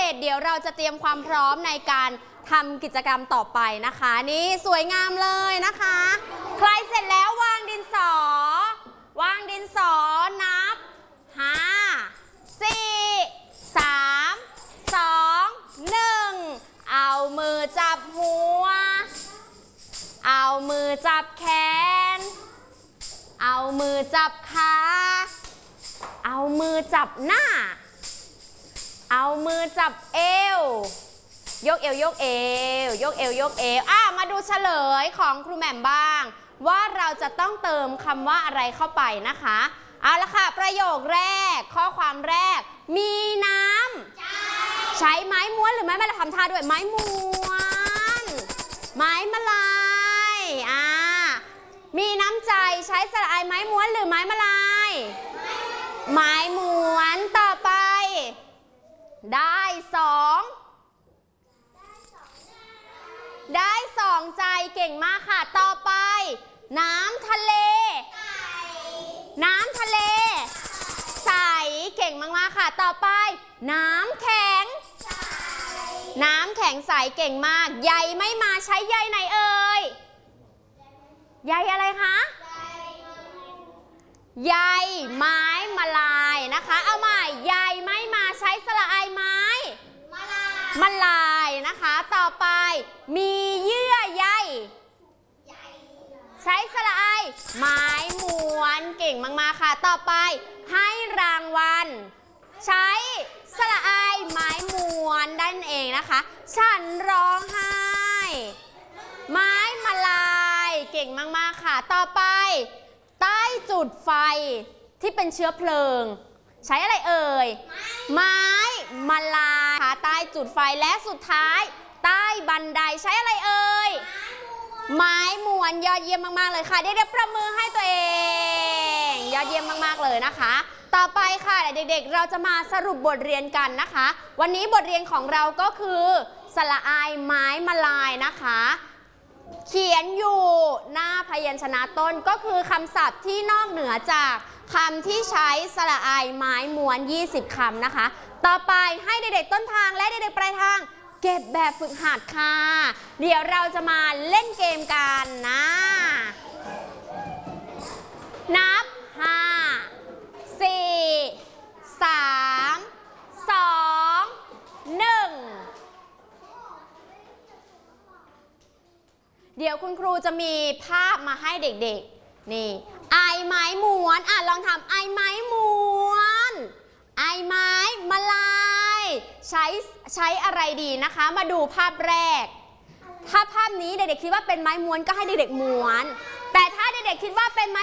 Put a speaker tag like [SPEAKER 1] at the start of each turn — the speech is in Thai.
[SPEAKER 1] ด็กๆเดี๋ยวเราจะเตรียมความพร้อมในการทำกิจกรรมต่อไปนะคะนี่สวยงามเลยนะคะใครเสร็จแล้ววางดินสอนับ5 4 3 2 1เอามือจับหัวเอามือจับแขนเอามือจับขาเอามือจับหน้าเอามือจับเอวยกเอวยกเอวยกเอวยกเอวมาดูเฉลยของครูแหม่มบ้างว่าเราจะต้องเติมคำว่าอะไรเข้าไปนะคะเอาละค่ะประโยคแรกข้อความแรกมีน้ำใช้ไม้ม้วนหรือไม้มาลายทำท่าด้วยไม้ม้วนไม้มาลายมีน้ำใจใช้สระอายไม้ม้วนหรือไม้มาลายไม้ม้วนต่อไปได้2ใจเก่งมากค่ะต่อไปน้ำทะเลใสเก่งมากๆค่ะต่อไปน้ำแข็งใสเก่งมากใยไม่มาใช้ใยไหนเอ่ยใยอะไรคะใยไม้มาลายนะคะเอาใหม่ใยไม่มาใช้สระอายไม้มาลายนะคะต่อไปมีเยื่อใยใช้สระอายไม้ม้วนเก่งมากๆค่ะต่อไปให้รางวัลใช้สระอายไม้ม้วนนั่นเองนะคะฉันร้องไห้ไม้มาลายเก่งมากๆค่ะต่อไปใต้จุดไฟที่เป็นเชื้อเพลิงใช้อะไรเอ่ยไม้มาลายค่ะใต้จุดไฟและสุดท้ายใต้บันไดใช้อะไรเอ่ยไม้ม้วนยอดเยี่ยมมากๆเลยค่ะเด็กๆประมือให้ตัวเองยอดเยี่ยมมากๆเลยนะคะต่อไปค่ะเด็กๆเราจะมาสรุปบทเรียนกันนะคะวันนี้บทเรียนของเราก็คือสระอายไม้มาลายนะคะเขียนอยู่หน้าพยัญชนะต้นก็คือคำศัพท์ที่นอกเหนือจากคำที่ใช้สระอายไม้ม้วน20คำนะคะต่อไปให้เด็กๆต้นทางและเด็กๆปลายทางเก็บแบบฝึกหัดค่ะเดี๋ยวเราจะมาเล่นเกมกันนะนับ5 4 3 2 1เดี๋ยวคุณครูจะมีภาพมาให้เด็กๆนี่ไอไม้ม้วนลองทำไอไม้ม้วนไอไม้มาลายใช้อะไรดีนะคะมาดูภาพแรกถ้าภาพนี้เด็กๆคิดว่าเป็นไม้ม้วนก็ให้เด็กๆม้วนแต่ถ้าเด็กๆคิดว่าเป็นไม้